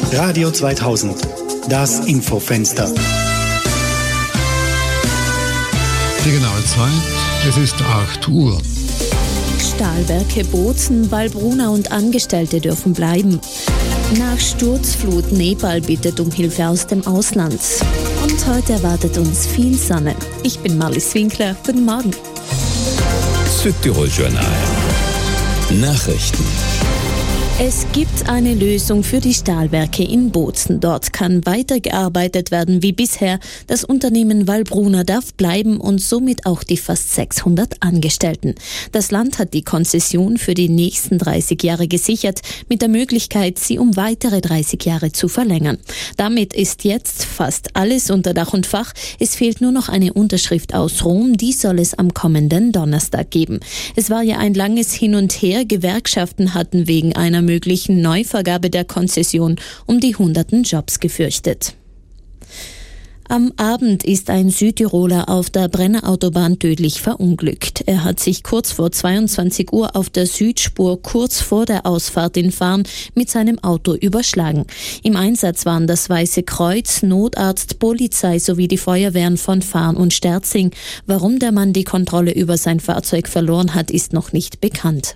Radio 2000, das Infofenster. Die genaue Zeit, es ist 8 Uhr. Stahlwerke Bozen, Wallbruna und Angestellte dürfen bleiben. Nach Sturzflut Nepal bittet um Hilfe aus dem Ausland. Und heute erwartet uns viel Sonne. Ich bin Marlies Winkler. Guten Morgen. Südtirol-Journal. Nachrichten. Es gibt eine Lösung für die Stahlwerke in Bozen. Dort kann weitergearbeitet werden wie bisher. Das Unternehmen Wallbruna darf bleiben und somit auch die fast 600 Angestellten. Das Land hat die Konzession für die nächsten 30 Jahre gesichert, mit der Möglichkeit, sie um weitere 30 Jahre zu verlängern. Damit ist jetzt fast alles unter Dach und Fach. Es fehlt nur noch eine Unterschrift aus Rom. Die soll es am kommenden Donnerstag geben. Es war ja ein langes Hin und Her. Gewerkschaften hatten wegen einer möglichen Neuvergabe der Konzession um die hunderten Jobs gefürchtet. Am Abend ist ein Südtiroler auf der Brennerautobahn tödlich verunglückt. Er hat sich kurz vor 22 Uhr auf der Südspur kurz vor der Ausfahrt in Farn mit seinem Auto überschlagen. Im Einsatz waren das Weiße Kreuz, Notarzt, Polizei sowie die Feuerwehren von Farn und Sterzing. Warum der Mann die Kontrolle über sein Fahrzeug verloren hat, ist noch nicht bekannt.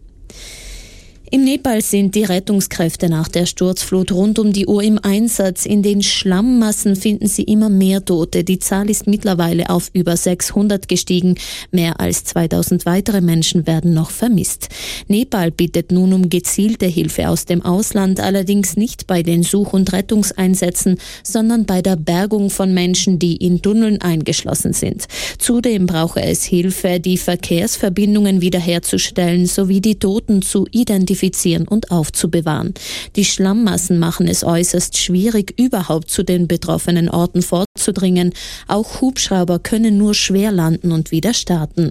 Im Nepal sind die Rettungskräfte nach der Sturzflut rund um die Uhr im Einsatz. In den Schlammmassen finden sie immer mehr Tote. Die Zahl ist mittlerweile auf über 600 gestiegen. Mehr als 2000 weitere Menschen werden noch vermisst. Nepal bittet nun um gezielte Hilfe aus dem Ausland, allerdings nicht bei den Such- und Rettungseinsätzen, sondern bei der Bergung von Menschen, die in Tunneln eingeschlossen sind. Zudem brauche es Hilfe, die Verkehrsverbindungen wiederherzustellen sowie die Toten zu identifizieren und aufzubewahren. Die Schlammmassen machen es äußerst schwierig, überhaupt zu den betroffenen Orten vorzudringen. Auch Hubschrauber können nur schwer landen und wieder starten.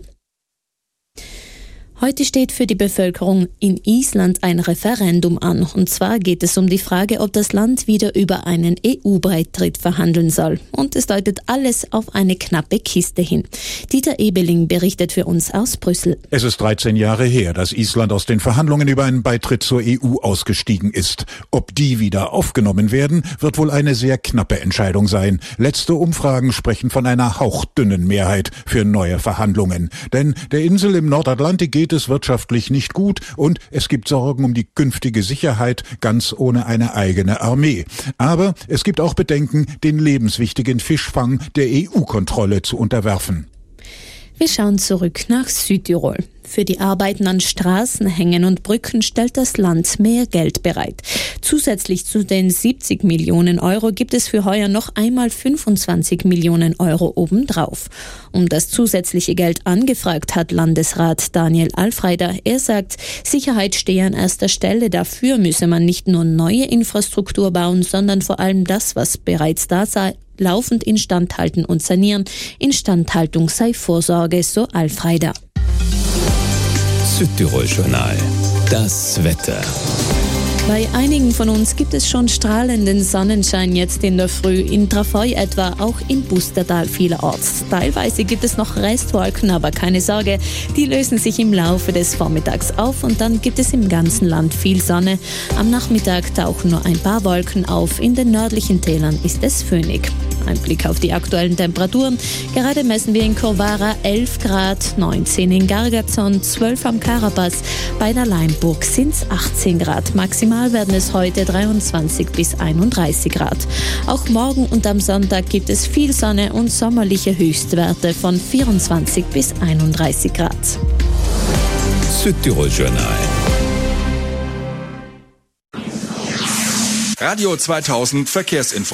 Heute steht für die Bevölkerung in Island ein Referendum an. Und zwar geht es um die Frage, ob das Land wieder über einen EU-Beitritt verhandeln soll. Und es deutet alles auf eine knappe Kiste hin. Dieter Ebeling berichtet für uns aus Brüssel. Es ist 13 Jahre her, dass Island aus den Verhandlungen über einen Beitritt zur EU ausgestiegen ist. Ob die wieder aufgenommen werden, wird wohl eine sehr knappe Entscheidung sein. Letzte Umfragen sprechen von einer hauchdünnen Mehrheit für neue Verhandlungen. Denn der Insel im Nordatlantik geht es wirtschaftlich nicht gut und es gibt Sorgen um die künftige Sicherheit, ganz ohne eine eigene Armee. Aber es gibt auch Bedenken, den lebenswichtigen Fischfang der EU-Kontrolle zu unterwerfen. Wir schauen zurück nach Südtirol. Für die Arbeiten an Straßenhängen und Brücken stellt das Land mehr Geld bereit. Zusätzlich zu den 70 Millionen Euro gibt es für heuer noch einmal 25 Millionen Euro obendrauf. Um das zusätzliche Geld angefragt hat Landesrat Daniel Alfreider. Er sagt, Sicherheit stehe an erster Stelle. Dafür müsse man nicht nur neue Infrastruktur bauen, sondern vor allem das, was bereits da sei, laufend instand halten und sanieren. Instandhaltung sei Vorsorge, so Alfreider. Südtirol-Journal. Das Wetter. Bei einigen von uns gibt es schon strahlenden Sonnenschein jetzt in der Früh. In Trafoi etwa, auch im Bustertal vielerorts. Teilweise gibt es noch Restwolken, aber keine Sorge, die lösen sich im Laufe des Vormittags auf und dann gibt es im ganzen Land viel Sonne. Am Nachmittag tauchen nur ein paar Wolken auf. In den nördlichen Tälern ist es föhnig. Ein Blick auf die aktuellen Temperaturen. Gerade messen wir in Corvara 11 Grad, 19 in Gargazon, 12 am Karabas. Bei der Leimburg sind es 18 Grad. Maximal werden es heute 23 bis 31 Grad. Auch morgen und am Sonntag gibt es viel Sonne und sommerliche Höchstwerte von 24 bis 31 Grad. Südtirol-Journal. Radio 2000 Verkehrsinfo.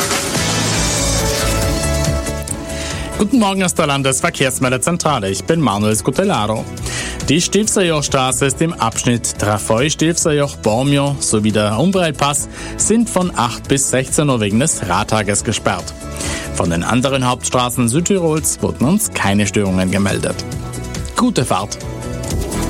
Guten Morgen aus der Landesverkehrsmeldezentrale. Ich bin Manuel Scutellaro. Die Stilfserjoch-Straße ist im Abschnitt Trafoi-Stilfserjoch-Bormio sowie der Umbrellpass sind von 8 bis 16 Uhr wegen des Radtages gesperrt. Von den anderen Hauptstraßen Südtirols wurden uns keine Störungen gemeldet. Gute Fahrt!